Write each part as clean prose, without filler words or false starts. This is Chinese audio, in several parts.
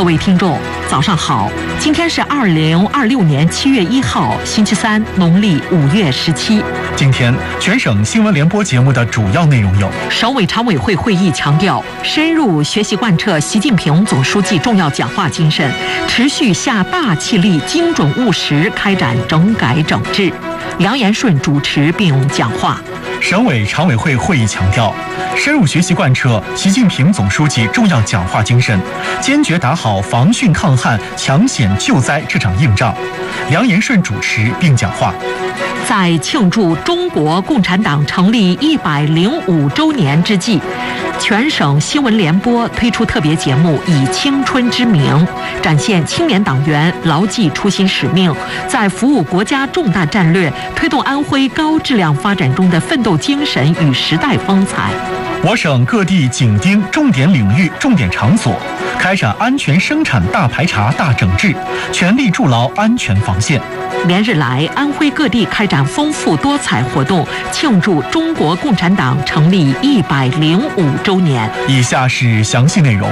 各位听众，早上好！今天是2026年7月1号，星期三，农历5月17。 今天全省新闻联播节目的主要内容有： 省委常委会会议强调，深入学习贯彻习近平总书记重要讲话精神，持续下大气力、精准务实开展整改整治。梁延顺主持并讲话。 省委常委会会议强调，深入学习贯彻习近平总书记重要讲话精神，坚决打好防汛抗旱、抢险救灾这场硬仗。梁延顺主持并讲话。 在庆祝中国共产党成立105周年之际，全省新闻联播推出特别节目《以青春之名》，展现青年党员牢记初心使命，在服务国家重大战略、推动安徽高质量发展中的奋斗精神与时代风采。 我省各地紧盯重点领域、重点场所，开展安全生产大排查、大整治，全力筑牢安全防线。 连日来，安徽各地开展丰富多彩活动，庆祝中国共产党成立105周年。 以下是详细内容。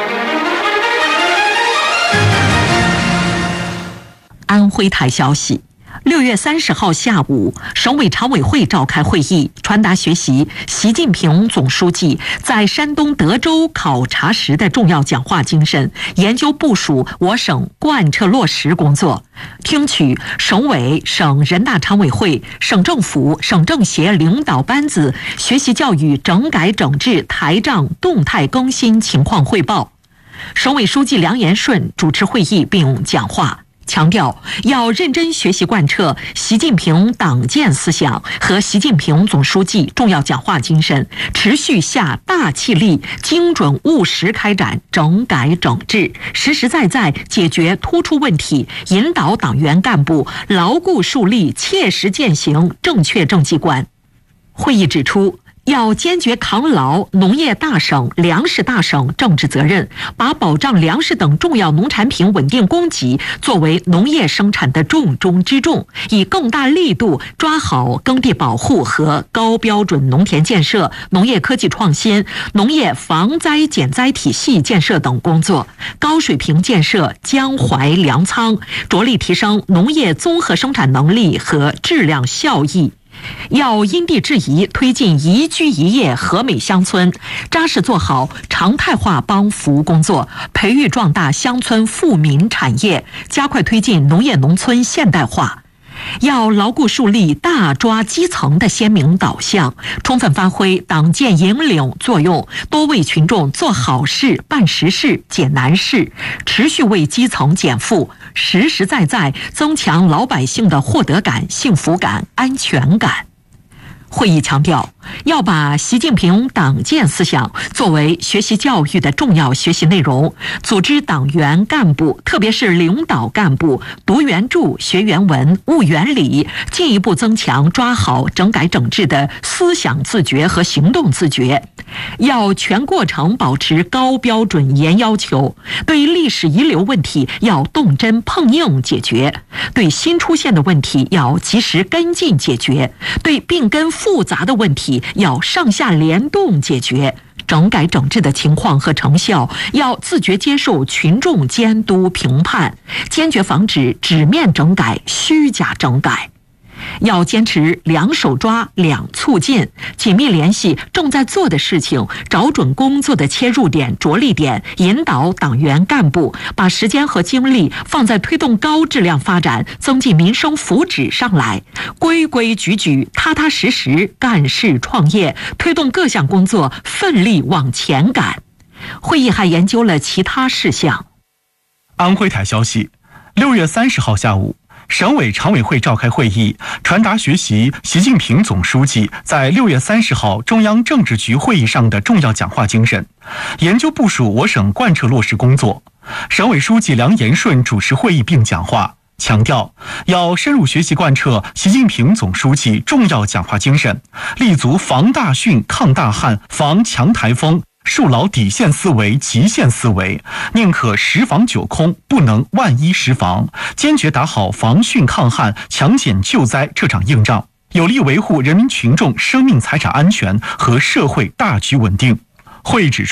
安徽台消息，6月30号下午，省委常委会召开会议，传达学习习近平总书记在山东德州考察时的重要讲话精神，研究部署我省贯彻落实工作，听取省委、省人大常委会、省政府、省政协领导班子学习教育整改整治台账动态更新情况汇报。省委书记梁延顺主持会议并讲话，强调要认真学习贯彻习近平党建思想和习近平总书记重要讲话精神，持续下大气力、精准务实开展整改整治，实实在在解决突出问题，引导党员干部牢固树立切实践行正确政绩观。会议指出，要坚决扛牢农业大省、粮食大省政治责任，把保障粮食等重要农产品稳定供给作为农业生产的重中之重，以更大力度抓好耕地保护和高标准农田建设、农业科技创新、农业防灾减灾体系建设等工作，高水平建设江淮粮仓，着力提升农业综合生产能力和质量效益。要因地制宜推进宜居宜业和美乡村，扎实做好常态化帮扶工作，培育壮大乡村富民产业，加快推进农业农村现代化。要牢固树立大抓基层的鲜明导向，充分发挥党建引领作用，多为群众做好事、办实事、解难事，持续为基层减负，实实在在增强老百姓的获得感、幸福感、安全感。会议强调，要把习近平党建思想作为学习教育的重要学习内容，组织党员干部，特别是领导干部读原著、学原文、悟原理，进一步增强抓好整改整治的思想自觉和行动自觉。要全过程保持高标准严要求，对历史遗留问题要动真碰硬解决，对新出现的问题要及时跟进解决，对病根复杂的问题要上下联动解决。整改整治的情况和成效要自觉接受群众监督评判，坚决防止纸面整改、虚假整改。要坚持两手抓、两促进，紧密联系正在做的事情，找准工作的切入点、着力点，引导党员干部把时间和精力放在推动高质量发展、增进民生福祉上来，规规矩矩、踏踏实实干事创业，推动各项工作奋力往前赶。会议还研究了其他事项。 安徽台消息，6月30号下午，省委常委会召开会议，传达学习习近平总书记在6月30号中央政治局会议上的重要讲话精神，研究部署我省贯彻落实工作。省委书记梁延顺主持会议并讲话，强调要深入学习贯彻习近平总书记重要讲话精神，立足防大汛、抗大旱、防强台风，树牢底线思维、极限思维，宁可10防9空，不能万一10防，坚决打好防汛抗旱、抢险救灾这场硬仗，有力维护人民群众生命财产安全和社会大局稳定。会议指出，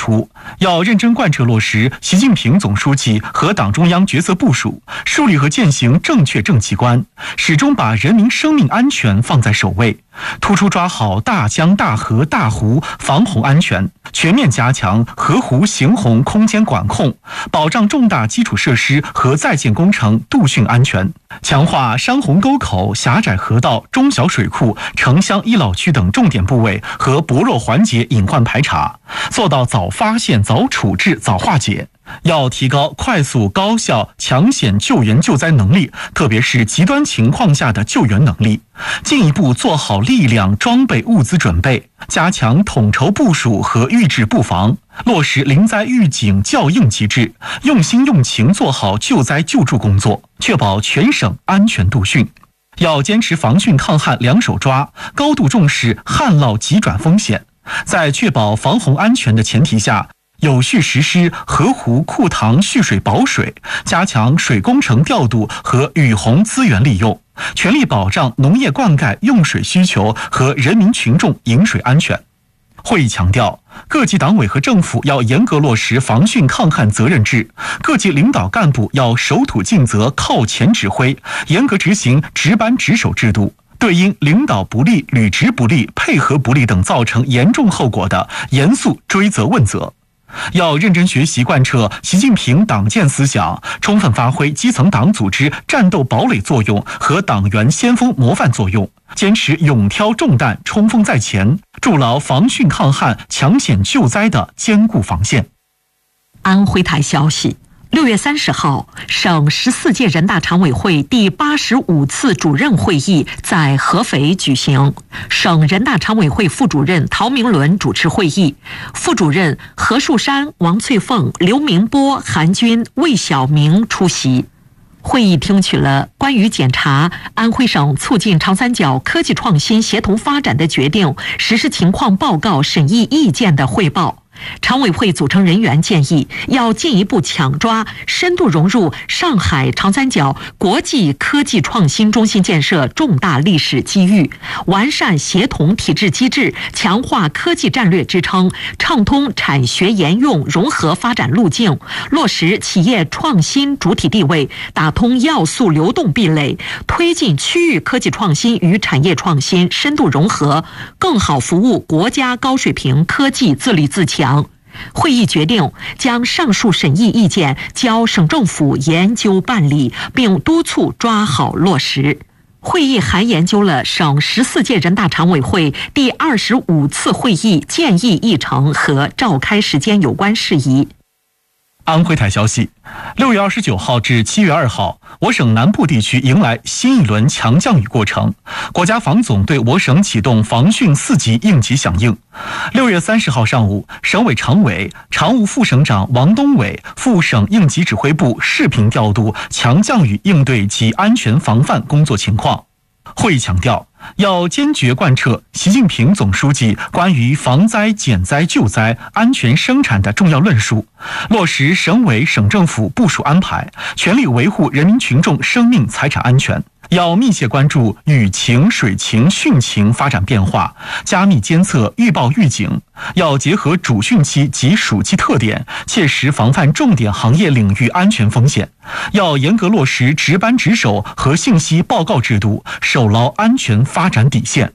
要认真贯彻落实习近平总书记和党中央决策部署，树立和践行正确政绩观，始终把人民生命安全放在首位，突出抓好大江大河大湖防洪安全，全面加强河湖行洪空间管控，保障重大基础设施和在建工程渡汛安全，强化山洪沟口、狭窄河道、中小水库、城乡医老区等重点部位和薄弱环节隐患排查，做到早发现、早处置、早化解。要提高快速高效抢险救援救灾能力，特别是极端情况下的救援能力，进一步做好力量、装备、物资准备，加强统筹部署和预治布防，落实临灾预警校应机制，用心用情做好救灾救助工作，确保全省安全渡汛。要坚持防汛抗旱两手抓，高度重视旱涝急转风险，在确保防洪安全的前提下，有序实施河湖库塘蓄水保水，加强水工程调度和雨洪资源利用，全力保障农业灌溉用水需求和人民群众饮水安全。会议强调，各级党委和政府要严格落实防汛抗旱责任制，各级领导干部要守土尽责、靠前指挥，严格执行值班值守制度，对因领导不力、履职不力、配合不力等造成严重后果的，严肃追责问责。要认真学习贯彻习近平党建思想，充分发挥基层党组织战斗堡垒作用和党员先锋模范作用，坚持勇挑重担、冲锋在前，筑牢防汛抗旱、抢险救灾的坚固防线。 安徽台消息，6月30号，省14届人大常委会第85次主任会议在合肥举行。省人大常委会副主任陶明伦主持会议，副主任何树山、王翠凤、刘明波、韩军、魏晓明出席。会议听取了关于检查安徽省促进长三角科技创新协同发展的决定实施情况报告审议意见的汇报。常委会组成人员建议，要进一步抢抓深度融入上海长三角国际科技创新中心建设重大历史机遇，完善协同体制机制，强化科技战略支撑，畅通产学研用融合发展路径，落实企业创新主体地位，打通要素流动壁垒，推进区域科技创新与产业创新深度融合，更好服务国家高水平科技自立自强。会议决定将上述审议意见交省政府研究办理，并督促抓好落实。会议还研究了省14届人大常委会第25次会议建议议程和召开时间有关事宜。 安徽台消息，6月29号至7月2号，我省南部地区迎来新一轮强降雨过程。国家防总对我省启动防汛4级应急响应。6月30号上午，省委常委、常务副省长王东伟赴省应急指挥部视频调度强降雨应对及安全防范工作情况。会议强调，要坚决贯彻习近平总书记关于防灾、减灾、救灾、安全生产的重要论述，落实省委省政府部署安排，全力维护人民群众生命财产安全。要密切关注雨情、水情、汛情发展变化，加密监测预报预警。要结合主汛期及暑期特点，切实防范重点行业领域安全风险。要严格落实值班值守和信息报告制度，守牢安全发展底线。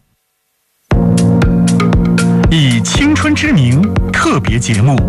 以青春之名特别节目。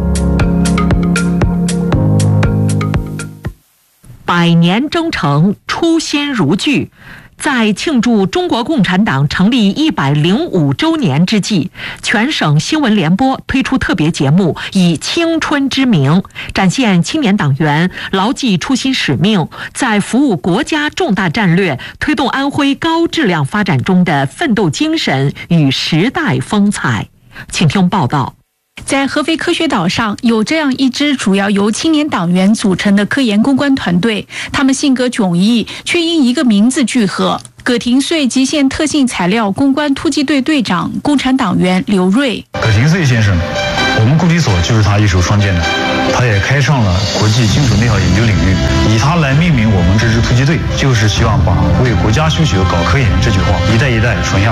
百年征程，初心如炬。在庆祝中国共产党成立105周年之际，全省新闻联播推出特别节目，以青春之名，展现青年党员牢记初心使命，在服务国家重大战略、推动安徽高质量发展中的奋斗精神与时代风采。请听报道。 在合肥科学岛上，有这样一支主要由青年党员组成的科研攻关团队，他们性格迥异，却因一个名字聚合。葛廷穗极限特性材料攻关突击队队长、共产党员刘瑞。 葛廷穗先生，我们固体所就是他一手创建的，他也开创了国际金属内耗研究领域，以他来命名我们这支突击队，就是希望把为国家修学搞科研这句话一代一代传下去。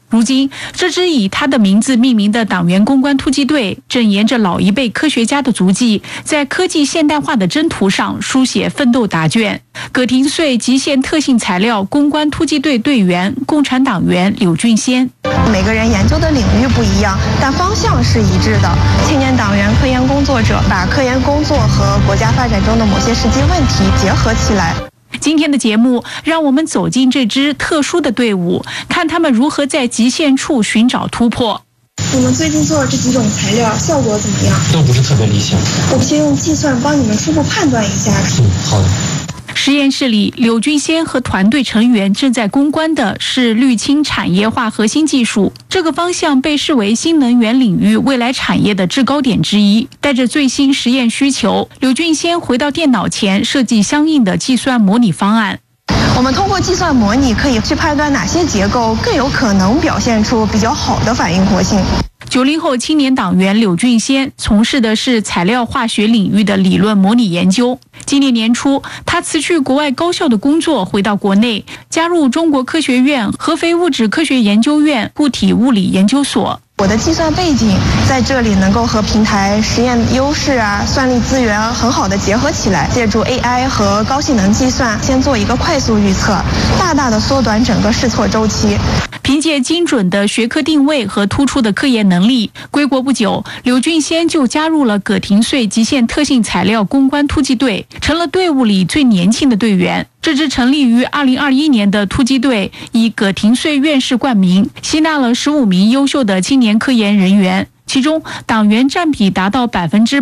如今，这支以他的名字命名的党员攻关突击队，正沿着老一辈科学家的足迹，在科技现代化的征途上书写奋斗答卷。葛廷穗极限特性材料攻关突击队队员、共产党员柳俊先。 每个人研究的领域不一样，但方向是一致的。青年党员科研工作者把科研工作和国家发展中的某些实际问题结合起来。 今天的节目让我们走进这支特殊的队伍，看他们如何在极限处寻找突破。 你们最近做的这几种材料效果怎么样？ 都不是特别理想。 我先用计算帮你们初步判断一下。 好的。 实验室里，柳俊先和团队成员正在攻关的是绿氢产业化核心技术。这个方向被视为新能源领域未来产业的制高点之一。带着最新实验需求，柳俊先回到电脑前，设计相应的计算模拟方案。 我们通过计算模拟，可以去判断哪些结构更有可能表现出比较好的反应活性。 90后青年党员柳俊先从事的是材料化学领域的理论模拟研究。今年年初，他辞去国外高校的工作，回到国内，加入中国科学院合肥物质科学研究院固体物理研究所。 我的计算背景在这里能够和平台实验优势算力资源很好的结合起来，借助 AI 和高性能计算，先做一个快速预测，大大的缩短整个试错周期。 凭借精准的学科定位和突出的科研能力，归国不久，柳俊先就加入了葛廷穗极限特性材料攻关突击队，成了队伍里最年轻的队员。这支成立于2021年的突击队以葛廷穗院士冠名，吸纳了15名优秀的青年科研人员，其中党员占比达到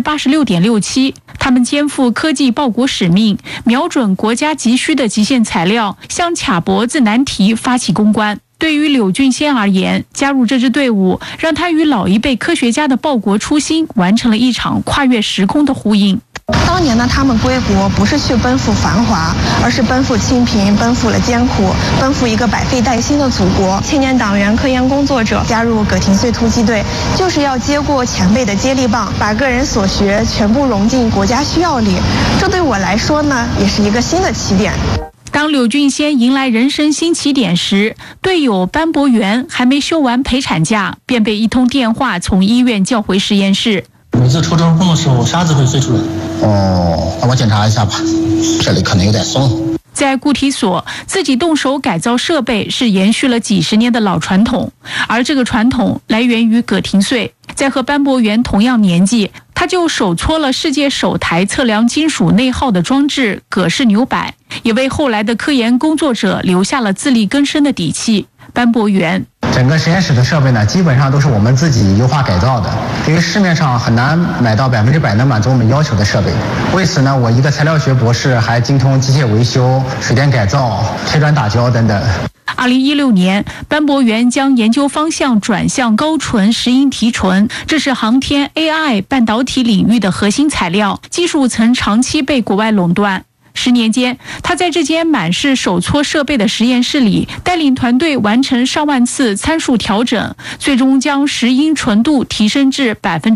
86.67%。他们肩负科技报国使命，瞄准国家急需的极限材料，向卡脖子难题发起攻关。对于柳俊先而言，加入这支队伍，让他与老一辈科学家的报国初心完成了一场跨越时空的呼应。 当年呢，他们归国不是去奔赴繁华，而是奔赴清贫，奔赴了艰苦，奔赴一个百废待兴的祖国。青年党员科研工作者加入葛廷穗突击队，就是要接过前辈的接力棒，把个人所学全部融进国家需要里。这对我来说呢，也是一个新的起点。 当柳俊先迎来人生新起点时，队友班博元还没休完陪产假，便被一通电话从医院叫回实验室。 每次抽真空的时候，沙子会飞出来。 那我检查一下吧，这里可能有点松。 在固体所，自己动手改造设备是延续了几十年的老传统，而这个传统来源于葛廷穗。在和班博元同样年纪，他就手搓了世界首台测量金属内耗的装置葛氏牛柏，也为后来的科研工作者留下了自力更生的底气。班博元， 整个实验室的设备呢，基本上都是我们自己优化改造的，因为市面上很难买到100%能满足我们要求的设备。为此呢，我一个材料学博士还精通机械维修、水电改造、拆砖打胶等等。 2016年，班博元将研究方向转向高纯石英提纯，这是航天、AI、半导体领域的核心材料，技术曾长期被国外垄断。10年间，他在这间满是手搓设备的实验室里，带领团队完成上万次参数调整，最终将石英纯度提升至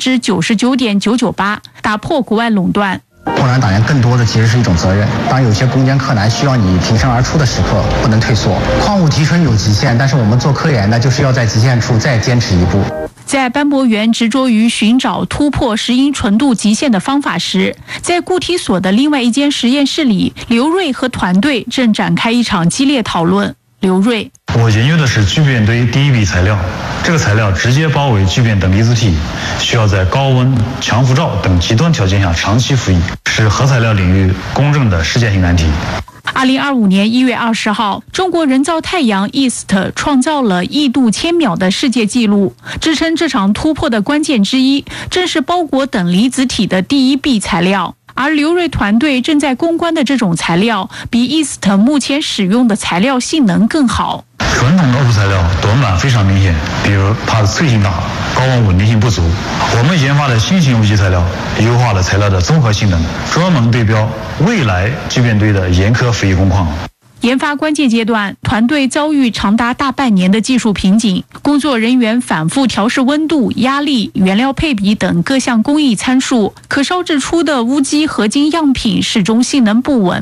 99.998%，打破国外垄断。 共产党员更多的其实是一种责任，当有些攻坚克难需要你挺身而出的时刻，不能退缩。矿物提纯有极限，但是我们做科研呢，就是要在极限处再坚持一步。 在班博元执着于寻找突破石英纯度极限的方法时，在固体所的另外一间实验室里，刘瑞和团队正展开一场激烈讨论。刘瑞， 我研究的是聚变堆第一笔材料，这个材料直接包围聚变等离子体，需要在高温、强辐照等极端条件下长期服役，是核材料领域公认的世界性难题。 2025年1月20号，中国人造太阳 EAST 创造了1度千秒的世界纪录。支撑这场突破的关键之一，正是包裹等离子体的第一臂材料。而刘瑞团队正在攻关的这种材料，比 EAST 目前使用的材料性能更好。 传统的 OPU 材料短板非常明显，比如它的脆性大，高温稳定性不足。我们研发的新型无机材料，优化了材料的综合性能，专门对标未来聚变堆的严苛服役工况。 研发关键阶段，团队遭遇长达大半年的技术瓶颈，工作人员反复调试温度、压力、原料配比等各项工艺参数，可烧制出的钨基合金样品始终性能不稳。